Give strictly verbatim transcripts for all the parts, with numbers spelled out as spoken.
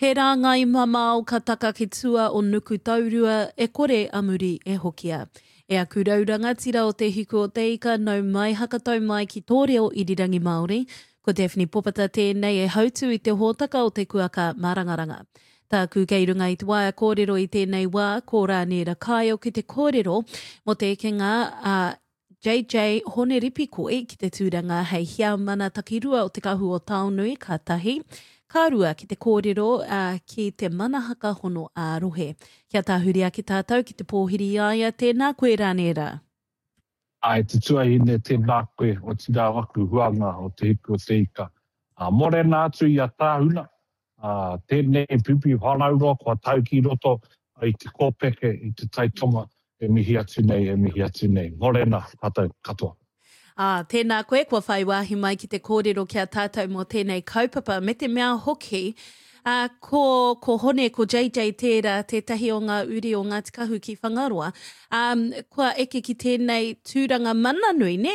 He rā ngai mamao ka taka ki tua o nuku taurua e kore amuri e hokia. E a kurauranga tira o te hiku o te ika nau mai hakatau mai ki tō reo irirangi Māori. Ko Daphne Popata tēnei e hautu i te hōtaka o te kuaka Mārangaranga. Tā ku kei runga i te waia kōrero i tēnei wā, ko rānera kai o ki te kōrero mo te ekenga a uh, J J Honeripi koe ki te tūranga hei hia mana takirua o te kahu o Taonui ka tahi. Ka rua ki te kōrero uh, ki te manahaka hono a rohe. Kia tāhuria ki tātou ki te pōhiri aia, tēnā koe rānera. Ai, te tuahine tēnā koe o tina waku huanga o te hiku o te ika. Uh, morena atu i a tāhuna, uh, tēnei pipi whanauroa kua tau ki roto i te kōpeke i te taitonga e mihi atu nei, e mihi atu nei. Morena, tātou katoa. Ah, tēnā koe, kua whai wāhi mai ki te kōrero kia tātou mō tēnei kaupapa. Me te mea hoki, uh, ko, ko hone, ko J J tērā, tētahi o ngā uri o ngā tikahu ki whangaroa, um, kua eke ki tēnei tūranga mananui, ne?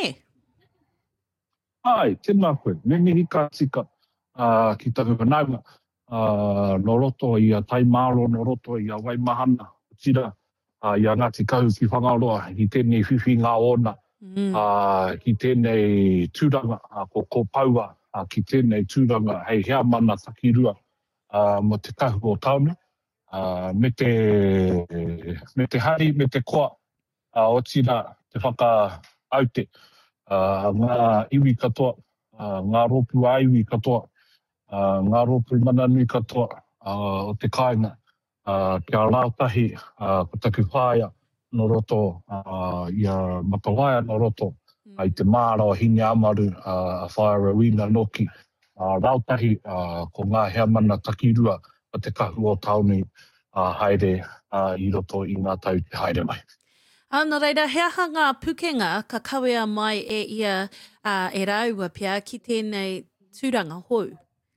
Ai, tēnā koe, me mihi ka tika uh, ki taku whanaunga, uh, no roto i a taimāro, no roto i a waimahana, tira, uh, i a ngā tikahu ki whangaroa, i tēnei whiwhi ngā ona, Mm. Uh, ki tēnei tūranga uh, ko ko paua, uh, ki tēnei tūranga hei hea mana takirua uh, mo te kahu o tauna, uh, me, te, me te hari, me te koa uh, o tira te whaka aute, uh, ngā iwi katoa, uh, ngā ropu a iwi katoa, uh, ngā ropu mananui katoa uh, o te kāinga, uh, kia rātahi, uh, ko taku whāia, no roto uh, i a Matawaia no roto mm. i te māra o hine amaru uh, a Whaerawina Noki uh, rautahi uh, ko ngā hea mana takirua o te kahu o Taonui uh, haere uh, i roto i ngā tau te haere mai. Ana reira, hea hanga pukenga ka kawea mai e ia uh, e raua pia ki tēnei tūranga hou?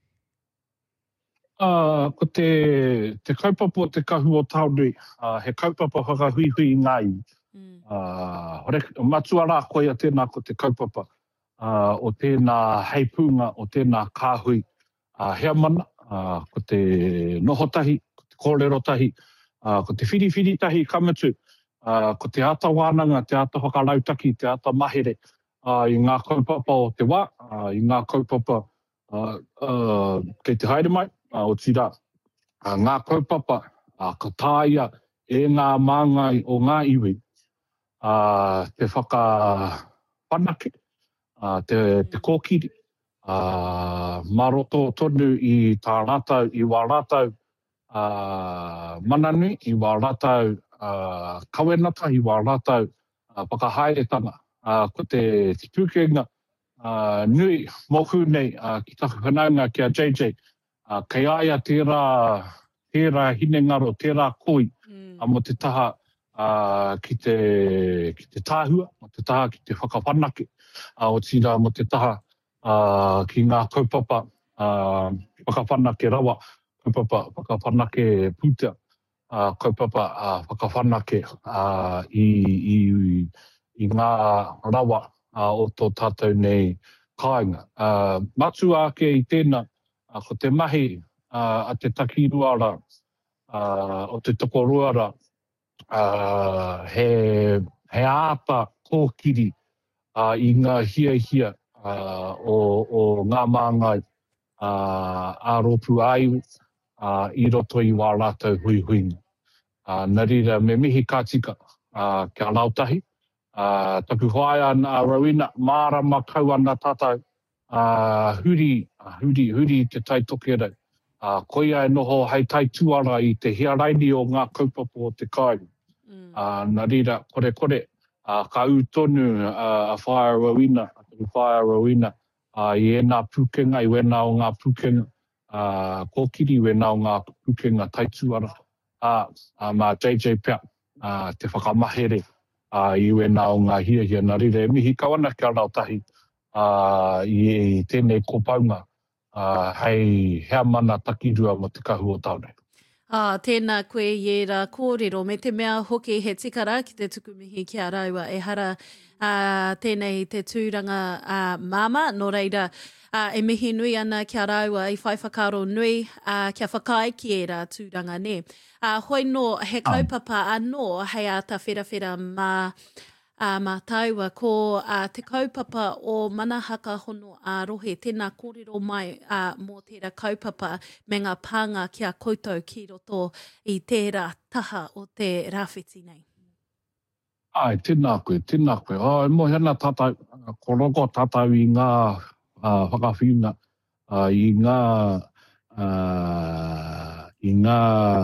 Uh, ko te, te kaupapa o te kahu o Taonui, uh, he kaupapa whakahuihui ngai. Mm. Uh, hore, matua rā koe a tēnā ko te kaupapa uh, o tēnā heipunga, o tēnā kāhui. Uh, hea mana, uh, ko te nohotahi, ko te kōrerotahi, uh, ko te whiriwhiritahi kamatu, uh, ko te ata wānanga, te ata whakarautaki, te ata mahere, uh, i ngā kaupapa o te wā, uh, i ngā kaupapa uh, uh, kei te haere mai. Uh, o tira, uh, ngā kaupapa, uh, ka tāia e ngā māngai o ngā iwi, uh, te whakawhanake, uh, te, te kōkiri, uh, maroto tonu i tā rātau, i wā rātau uh, mananui, i wā rātau uh, kawenata, i wā rātau uh, whakahaeretanga, uh, ko te, te pūkenga uh, nui mohu nei uh, ki taku whanaunga kia J J, Uh, kei aia tērā, tērā hine ngaro, tērā koi, mm. mo te taha uh, ki, te, ki te tāhua, mo te taha ki te whakawhanake, uh, o tira mo te taha uh, ki ngā kaupapa, uh, whakawhanake rawa, kaupapa whakawhanake puta, uh, kaupapa uh, whakawhanake uh, i, i, i ngā rawa uh, o tō tātou nei kāinga. Uh, matu ake i tēnā, Uh, ko te mahi uh, a te takiruara, uh, o te tokoruara, uh, he, he āta kōkiri uh, i ngā hia hia uh, o, o ngā māngai uh, a ropu ai uh, i roto i wā rātou hui hui. Uh, nā rira me mihi kātika uh, kia rautahi, uh, taku hoaia nā Rowena, māra makau ana tātou, Uh, huri, uh, huri, huri te taitoke rau. Uh, koia e noho hei tai tuara i te hiaraini o ngā kaupapa o te kai. Mm. Uh, nā rira, kore kore, uh, ka utonu uh, a Whaerawina, a Whaerawina, uh, i ena pukenga, i wena o ngā pukenga, uh, kōkiri i wena o ngā pukenga tai tuara. Uh, uh, ma J J pia, uh, te whakamahere, uh, i wena o ngā hia hia. Nā rira, e mihi kawana kia rautahi. Uh, i tēnei kōpaunga uh, hei hea mana takirua mo te kahu o Taonui. Ah, tēnā koe i rā kōrero, me te mea hoki he tikara ki te tukumihi ki a Rauā e hara uh, tēnei te tūranga uh, māma, nō reira uh, e mihi nui ana ki a Rauā i whai whakaro nui uh, kia whakai ki e rā tūranga ne. Uh, hoi no he kaupapa anō hei a ta whirawhira mā Uh, mā taua ko uh, te kaupapa o Manahaka Hono a Rohe, tēnā kōrero mai uh, mō tērā kaupapa me ngā pānga kia koutou ki roto i tērā taha o te rāwhiti nei. Ai, tēnā koe, tēnā koe. Oh, e mo hana tātai, ko roko tātai i ngā uh, whakawhiunga, uh, i ngā, uh, i ngā,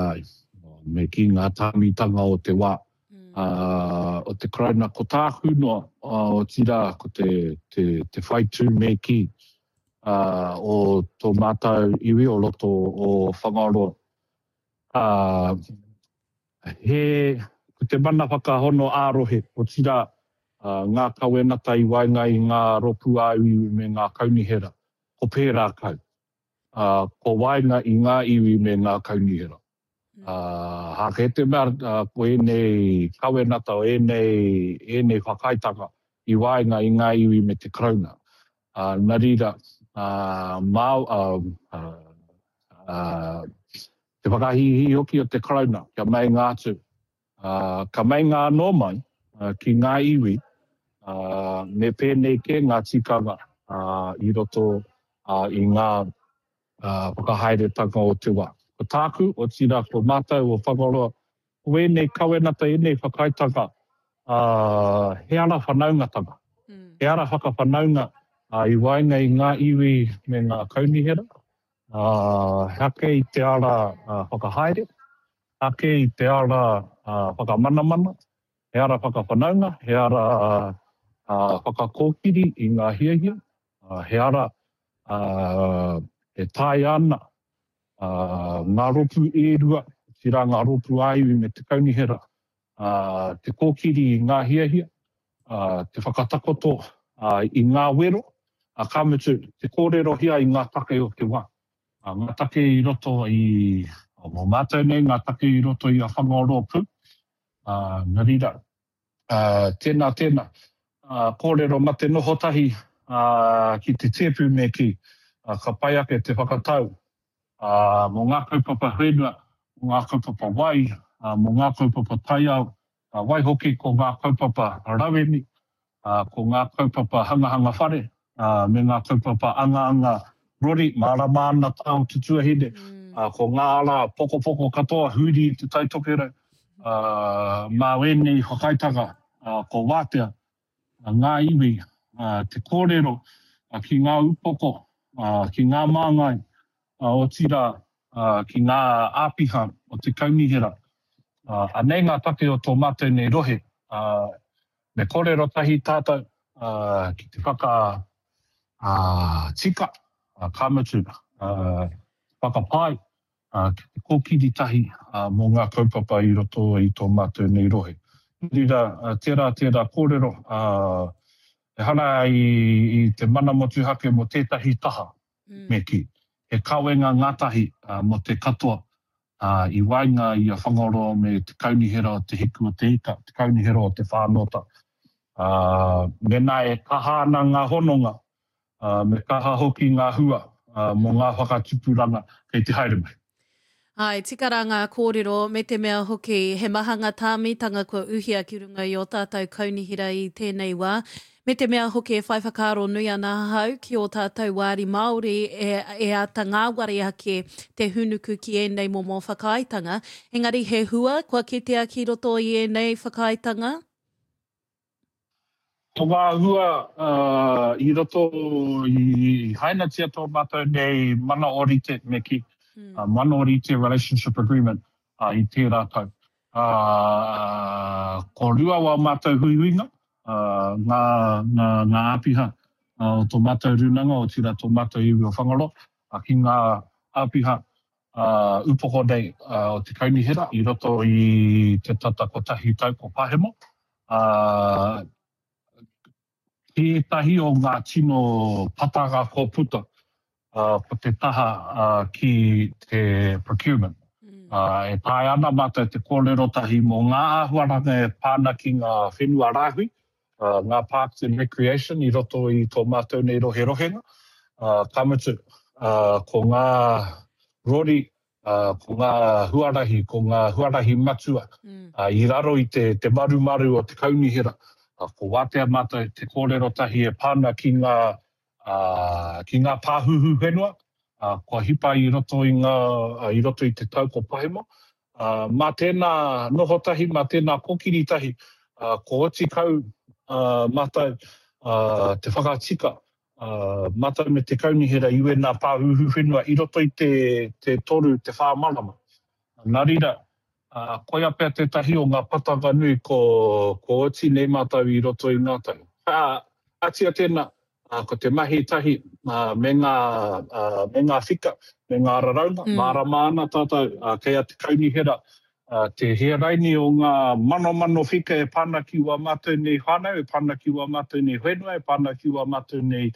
me ki ngā tāmitanga o te wā. Uh, o te kraina ko tāku noa uh, o tira ko te, te, te whaitū me ki uh, o tō mātau iwi o loto o whangaroa. Uh, he, ko te mana whakahono ārohe o tira uh, ngā kawenata i wainga i ngā ropu āiwi me ngā kaunihera. Ko pērā kau. Uh, ko wainga i ngā iwi me ngā kaunihera. Uh, ha ke te mea uh, ko e nei kawenata o e nei, e nei whakaitanga i wainga i ngā iwi me te krauna. Uh, nā rira, uh, mau, uh, uh, uh, te whakahihi hoki o te krauna, kia mai ngā atu. Uh, ka mai ngā no mai uh, ki ngā iwi, uh, me pēnei ke ngā tikanga uh, i roto uh, i ngā uh, whakahaere tanga o te wā. Ko tāku, o tira ko mātou o whakaroa, o e nei kawenata e nei whakaitanga, uh, he ara whanaungatanga. Mm. He ara whakawhanaunga uh, i wainga i ngā iwi me ngā kaunihera. Uh, hake i te ara uh, whakahaere, hake i te ara uh, whakamanamana, he ara whakawhanaunga, he ara uh, uh, whakakōkiri i ngā hiahia, uh, he ara uh, e tai ana, Uh, ngā ropu e rua, tira ngā ropu aiwi me te kaunihera, uh, te kōkiri i ngā hiahia, uh, te whakatakoto uh, i ngā wero, uh, ka mutu te kōrero hia i ngā take o te wā. Uh, ngā take i roto i, o mō mātou nei, ngā take i roto i a whangaroa pū. Uh, nā rira, uh, tēnā, tēnā, uh, kōrero ma te noho tahi uh, ki te tēpū me ki, uh, ka pai ake te whakatau. Uh, mō ngā kaupapa whenua, mō ngā kaupapa wai, uh, mō ngā kaupapa taiao, uh, wai hoki ko ngā kaupapa rawemi, uh, ko ngā kaupapa hangahanga whare, uh, me ngā kaupapa anga-anga rori, marama ana tau tutuahine, mm. uh, ko ngā ala poko poko katoa huri te taitokere, uh, mā wenei whakaitanga, uh, ko wātea, uh, ngā iwi, uh, te kōrero, uh, ki ngā upoko, uh, ki ngā māngai, Uh, o tira uh, ki ngā āpiha o te kaunihera. Uh, a nei ngā take o tō mātou nei rohe, uh, me kōrero tahi tātou uh, ki te whaka uh, tika, uh, kāmatu, uh, whakapai, uh, ki te kōkiri tahi uh, mō ngā kaupapa i roto i tō mātou nei rohe. Rira, uh, tērā, tērā kōrero, uh, e hana i, i te mana motu hake mo tētahi taha mm. me ki. He kawenga ngātahi uh, mo te katoa uh, i wainga i a whangaroa me te kaunihera o te hiku o te ika, te kaunihera o te whānota. Uh, me nā e kaha ana ngā hononga, uh, me kaha hoki ngā hua uh, mo ngā whakatupuranga kei te haere mai. Ai, tikara ngā kōrero me te mea hoki he mahanga tāmitanga kua uhia ki runga i o tātou kaunihera i tēnei wā. Me te mea hoki e whai whakaro nui ana hau ki o tātou wāri Māori e, e ata ngā wari ake te hunuku ki e nei mō mō whakaaitanga. Engari he hua, kua kitea ki roto i e nei whakaaitanga? Ko ngā hua uh, i roto i haina tia tō mātou nei mana orite me ki, hmm. uh, mana orite relationship agreement uh, i te rātau. Uh, ko rua wā mātou huihuinga, Uh, ngā, ngā, ngā āpiha uh, o tō mātou runanga o tira tō mātou iwi o whangaroa, uh, ki ngā āpiha uh, upoko nei uh, o te kaunihera i roto i te tata kotahi tau ko Pahemo. Uh, Tētahi o ngā tino pataga ko puta uh, po te taha uh, ki te procurement. Mm. Uh, e tae ana mata te kōrero tahi mō ngā ahuaranga e pāna ki ngā whenua rāhui, uh, ngā Parks and Recreation i roto i tō mātou nei rohe rohenga. Uh, Kamutu, uh, ko ngā rori, uh, ko ngā huarahi, ko ngā huarahi matua, mm. uh, i raro i te, te maru maru o te kaunihira. Uh, ko wātea mata te kōrero tahi e pāna ki ngā, uh, ki ngā pāhuhu whenua, uh, ko hipa i roto i, ngā, uh, i roto i te tau ko Pahemo. Uh, mā tēnā noho tahi, mā tēnā kokiri tahi, uh, ko oti kau uh, mata uh, te whakatika, Uh, mata me te kaunihira iwe nā pāhuhu whenua i roto i te, te toru, te whāmarama. Nā rira, uh, koia pēr te tahi o ngā patanga nui ko, ko oti nei mātau i roto i ngā tau. Uh, atia tēnā, uh, ko te mahi tahi uh, me, ngā, uh, me ngā whika, me ngā rarauna, mm. mārama ana tātou, uh, kei a te kaunihira, uh, te hearaini o ngā mano mano whika e pāna ki wā mātou nei whānau, e pāna ki wā mātou nei whenua, e pāna ki wā mātou nei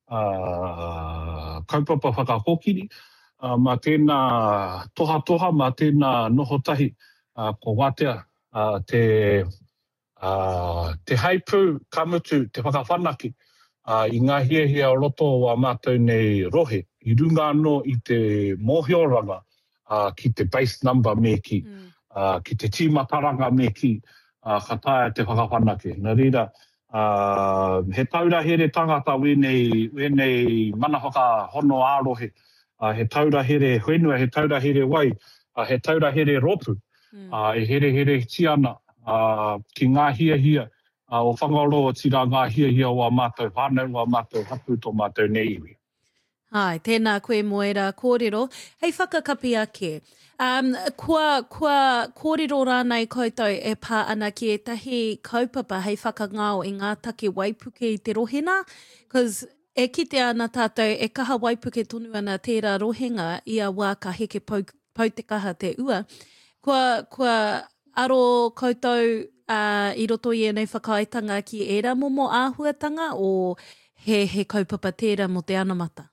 Uh, kaupapa whakahokiri, uh, mā tēnā toha toha, mā tēnā noho tahi, uh, ko wātea uh, te, uh, te haipū kamutu, te whakawhanaki, uh, i ngā hia hia o roto wa mātou nei rohe, i runga anō i te mōhioranga, uh, ki te base number me ki, mm. uh, ki te tīmataranga me ki, uh, kataia te whakawhanaki. Nā rira, Uh, he taurahere tangata wenei, wenei mana whaka hono ārohe, uh, he taurahere whenua, he taurahere wai, uh, he taurahere ropu, mm. uh, e here here tiana uh, ki ngā hia hia, uh, o whangaroa tira ngā hia hia o a mātou whānau, o a mātou hapu tō mātou nei iwi. Ai, tēnā koe moera kōrero. Hei whakakapi ake. Um, kua, kua kōrero rānei koutou e pā ana ki e tahi kaupapa hei whakangao i ngā take waipuke i te rohena, because e kite ana tātou e kaha waipuke tonu ana tērā rohenga i a wā ka heke pau, pau te kaha te ua. Kua, kua aro koutou uh, i roto i enei whakaaetanga ki era momo āhuatanga o he, he kaupapa tērā mo te anamata?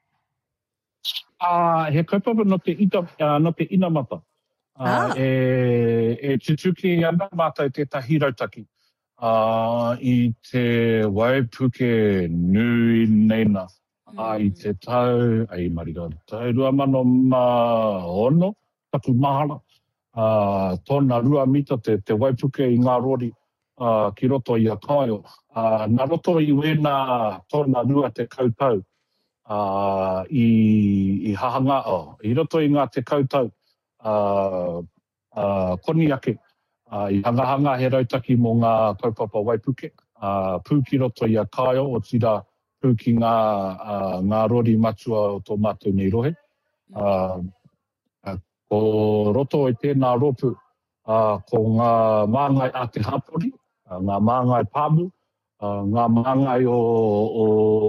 Uh, he kaupapa no te, ita, uh, no te inamata. Uh, ah. E, e tutuki ana mātai te tahi rautaki. Uh, I te waipuke nui neina. Mm. Uh, I te tau, ai marika, tau rua mano ma ono, taku mahara. Uh, tōna rua mita te, te waipuke i ngā rori uh, ki roto i a kāio. Uh, nā roto i wena tōna rua te kaupau. Uh, i, i hahanga o, oh, i roto i ngā te kautau uh, uh, koni ake, uh, i hangahanga he rautaki mō ngā kaupapa waipuke, uh, pū ki roto i a kāio o tira pū ki ngā, uh, ngā rori matua o tō mātou nei rohe. Uh, uh, ko roto i tēnā ropu, uh, ko ngā māngai a te hapori, uh, ngā māngai pāmu, Uh, ngā māngai o, o,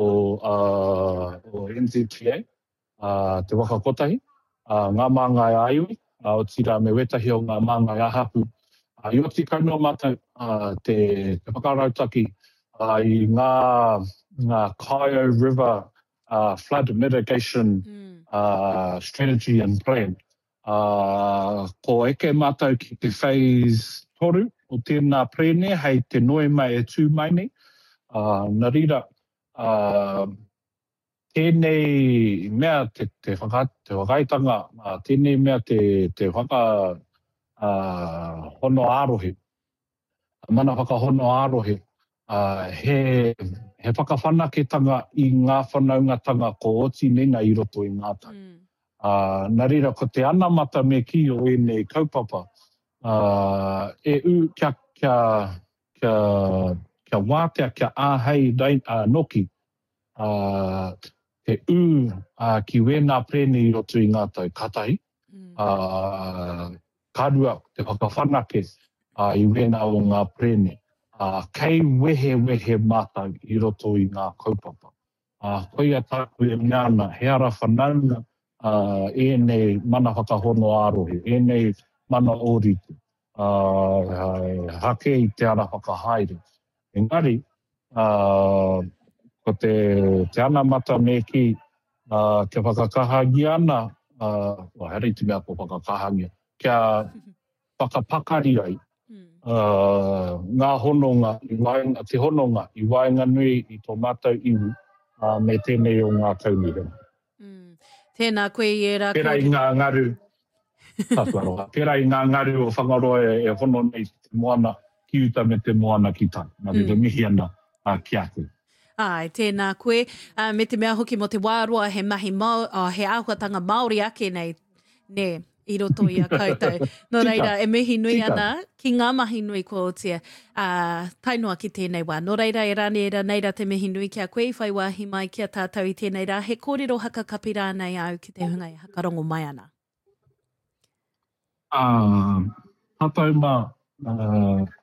uh, o N Z T A, uh, te wakakotahi, uh, ngā māngai aiwi, uh, o tira me wetahi o ngā māngai ahapu. Uh, I oti kaunua mata uh, te, te whakarautaki uh, i ngā, ngā Kaio River uh, Flood Mitigation mm. uh, Strategy and Plan. Uh, ko eke mātou ki te phase toru o tēnā prene, hei te noe mai e tū mai nei. Uh, nā rira, uh, tēnei mea te, te, whaka, te whakaitanga, uh, tēnei mea te, te whaka uh, hono ārohe, mana whaka hono ārohe, uh, he, he whakawhanaketanga i ngā whanaungatanga ko oti nena i roto i ngā tai. Mm. Uh, nā rira, ko te anamata me ki o enei kaupapa, uh, e u kia, kia, kia kia wātea, kia āhei dai, uh, noki, uh, te u uh, ki wēnā prene i roto i ngā tau katahi, mm. uh, karua te whakawhanake uh, i wēnā o ngā prene, uh, kei wehe wehe mātau i roto i ngā kaupapa. Uh, koia tāku e meana, he ara whanaunga uh, e nei mana whakahono ārohe, e nei mana ōritu, uh, hake i te ara whakahaere. Engari, uh, ko te, te anamata me ki uh, te whakakahangi ana, uh, well, here te mea ko whakakahangi, kia whakapakari ai. Mm. Uh, ngā hononga, i waenga, te hononga, i waenga nui i tō mātou iwi, uh, me tēnei o ngā kaunirema. Mm. Tēnā koe i e rā Pera i ngā ngaru, tātuaroha, pera i ngā ngaru o whangaroa e, e hono nei te moana ki uta me te moana ki tā. Nā mm. te mihi ana uh, ki atu. Ai, tēnā koe. Uh, me te mea hoki mo te wāroa, he mahi mau, uh, he āhuatanga Māori ake nei, ne, i roto i a koutou. No reira, e mihi nui ana, ki ngā mahi nui ko o tia, uh, tainoa ki tēnei wā. No reira, e rāne e rā neira te mihi nui kia koe, whai wāhi mai kia tātou i tēnei rā. He kōrero haka kapi rānei au ki te hunga i hakarongo mai ana. Uh, tātou mā, uh,